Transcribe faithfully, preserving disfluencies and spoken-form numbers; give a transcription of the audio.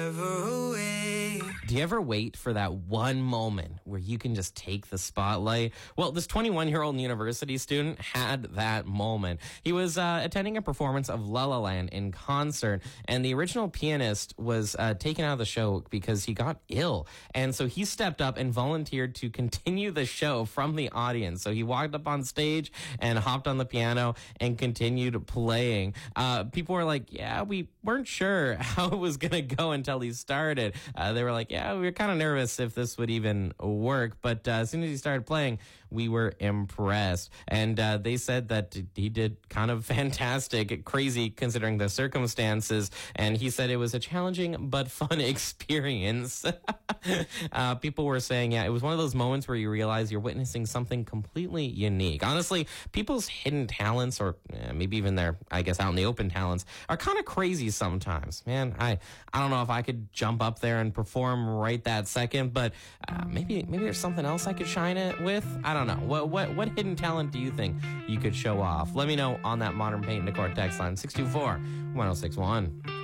Do you ever wait for that one moment where you can just take the spotlight? Well, this twenty-one-year-old university student had that moment. He was uh, attending a performance of La La Land in concert, and the original pianist was uh, taken out of the show because he got ill. And so he stepped up and volunteered to continue the show from the audience. So he walked up on stage and hopped on the piano and continued playing. Uh, people were like, yeah, we weren't sure how it was going to go until he started. Uh, they were like, yeah, we were kind of nervous if this would even work. But uh, as soon as he started playing, we were impressed. And uh, they said that he did kind of fantastic, crazy considering the circumstances. And he said it was a challenging but fun experience. uh, people were saying, yeah, it was one of those moments where you realize you're witnessing something completely unique. Honestly, people's hidden talents, or uh, maybe even their, I guess, out in the open talents, are kind of crazy sometimes. Man, I, I don't know if I could jump up there and perform right that second, but uh, maybe maybe there's something else I could shine it with. I don't know. What what what hidden talent do you think you could show off? Let me know on that Modern Paint and Decor text line, six two four, one oh six one.